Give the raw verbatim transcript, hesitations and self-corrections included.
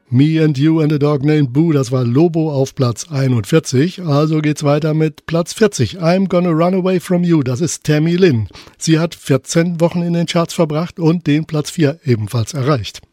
Me and You and a Dog Named Boo, das war Lobo auf Platz einundvierzig. Also geht's weiter mit Platz vierzig. I'm Gonna Run Away From You, das ist Tammy Lynn. Sie hat vierzehn Wochen in den Charts verbracht und den Platz vier ebenfalls erreicht.